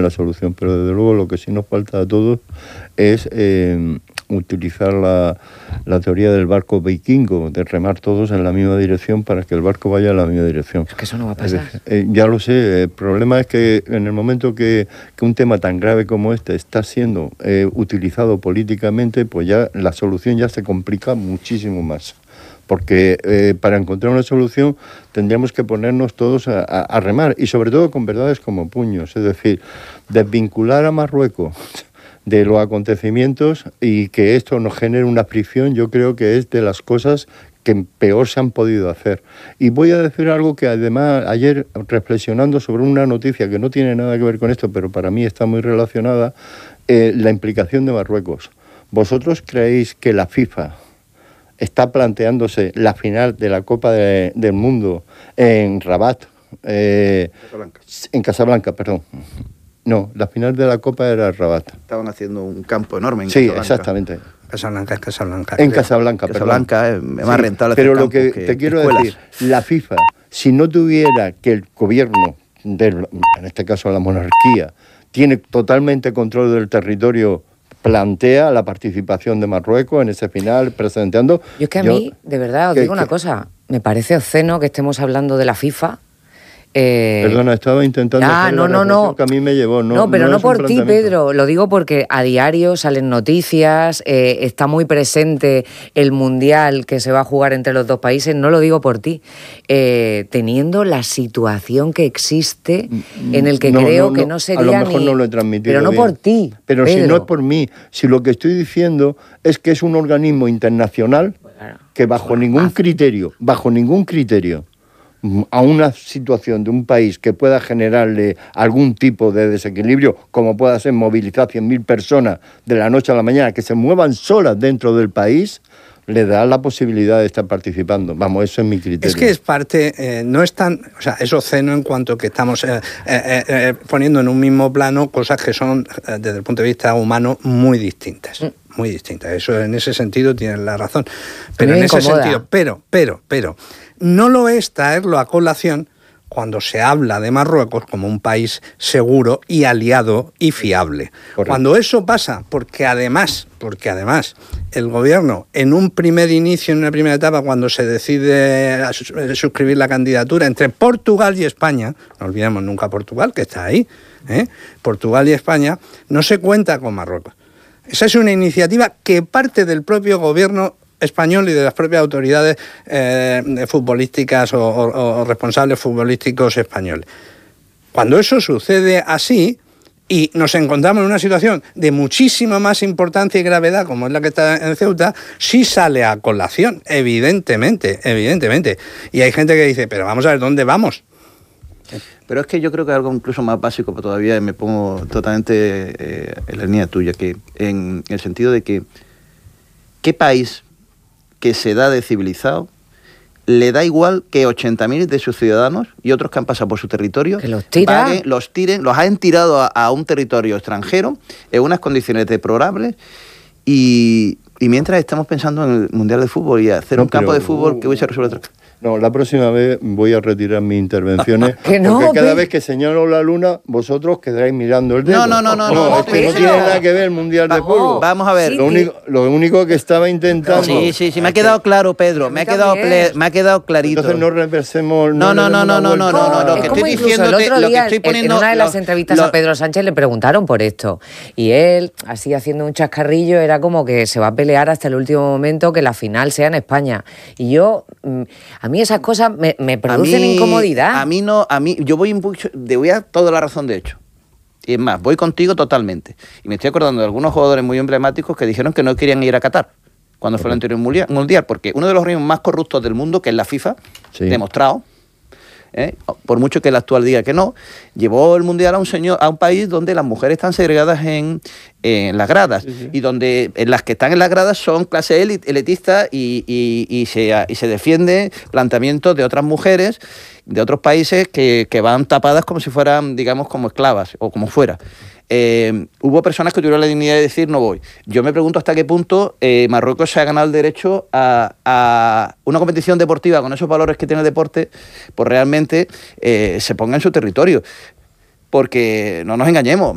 la solución, pero desde luego lo que sí nos falta a todos es utilizar la teoría del barco vikingo, de remar todos en la misma dirección para que el barco vaya en la misma dirección. Es que eso no va a pasar. Ya lo sé, el problema es que en el momento que un tema tan grave como este está siendo utilizado políticamente, pues ya la solución ya se complica muchísimo más. Porque para encontrar una solución tendríamos que ponernos todos a remar, y sobre todo con verdades como puños, es decir, desvincular a Marruecos de los acontecimientos y que esto nos genere una fricción, yo creo que es de las cosas que peor se han podido hacer. Y voy a decir algo que además ayer, reflexionando sobre una noticia que no tiene nada que ver con esto, pero para mí está muy relacionada, la implicación de Marruecos. ¿Vosotros creéis que la FIFA está planteándose la final de la Copa del Mundo en Rabat? En Casablanca, perdón. No, la final de la Copa era Rabat. Estaban haciendo un campo enorme en Casablanca. Casablanca. Exactamente. Casablanca es Casablanca. En Casablanca, perdón. Casablanca es más rentable. Pero lo que te quiero decir, la FIFA, si no tuviera que el gobierno, en este caso la monarquía, tiene totalmente control del territorio, plantea la participación de Marruecos en ese final, presentando... Yo es que a mí, de verdad, os digo una cosa, me parece obsceno que estemos hablando de la FIFA. Perdona, estaba intentando hacer la reflexión que a mí me llevó. No, pero no por ti, Pedro, lo digo porque a diario salen noticias, está muy presente el Mundial que se va a jugar entre los dos países, no lo digo por ti, teniendo la situación que existe en el que creo que no sería ni... A lo mejor no lo he transmitido pero no bien. Por ti, pero Pedro. Si no es por mí, si lo que estoy diciendo es que es un organismo internacional que bajo ningún criterio, a una situación de un país que pueda generarle algún tipo de desequilibrio, como pueda ser movilizar 100.000 personas de la noche a la mañana, que se muevan solas dentro del país, le da la posibilidad de estar participando. Vamos, eso es mi criterio. Es que es parte, no es tan... O sea, es obsceno en cuanto que estamos poniendo en un mismo plano cosas que son, desde el punto de vista humano, muy distintas. Muy distintas. Eso, en ese sentido, tienes la razón. Pero en ese sentido... Pero... No lo es traerlo a colación cuando se habla de Marruecos como un país seguro y aliado y fiable. Correcto. Cuando eso pasa, porque además el gobierno en un primer inicio, en una primera etapa, cuando se decide suscribir la candidatura entre Portugal y España, no olvidemos nunca Portugal, que está ahí, Portugal y España, no se cuenta con Marruecos. Esa es una iniciativa que parte del propio gobierno español y de las propias autoridades futbolísticas o responsables futbolísticos españoles. Cuando eso sucede así y nos encontramos en una situación de muchísima más importancia y gravedad como es la que está en Ceuta, sí sale a colación, evidentemente. Y hay gente que dice, pero vamos a ver, ¿dónde vamos? Pero es que yo creo que algo incluso más básico, pero todavía me pongo totalmente en la línea tuya, que en el sentido de que ¿qué país que se da de civilizado le da igual que 80.000 de sus ciudadanos y otros que han pasado por su territorio que los tiren, los han tirado a un territorio extranjero en unas condiciones deplorables y mientras estamos pensando en el Mundial de Fútbol y hacer un campo de fútbol que hubiese resuelto? No, la próxima vez voy a retirar mis intervenciones porque cada vez que señalo la luna, vosotros quedaréis mirando el dedo. No, es que no tiene nada que ver el Mundial de Fútbol. Vamos a ver. Lo único que estaba intentando... Sí, me ha quedado claro, Pedro, me ha quedado clarito. Entonces no reversemos... No, lo que estoy diciendo... El otro día, en una de las entrevistas a Pedro Sánchez le preguntaron por esto, y él, así haciendo un chascarrillo, era como que se va a pelear hasta el último momento que la final sea en España. Y yo... A mí esas cosas me producen incomodidad. Yo voy a toda la razón, de hecho. Y es más, voy contigo totalmente. Y me estoy acordando de algunos jugadores muy emblemáticos que dijeron que no querían ir a Qatar cuando fue el anterior mundial, porque uno de los reinos más corruptos del mundo, que es la FIFA, demostrado, por mucho que el actual diga que no, llevó el mundial a un país donde las mujeres están segregadas en las gradas, y donde las que están en las gradas son clase elitista y se defiende planteamientos de otras mujeres de otros países que van tapadas como si fueran, digamos, como esclavas o como fuera. Hubo personas que tuvieron la dignidad de decir no voy. Yo me pregunto hasta qué punto Marruecos se ha ganado el derecho a una competición deportiva con esos valores que tiene el deporte, pues realmente se ponga en su territorio. Porque no nos engañemos,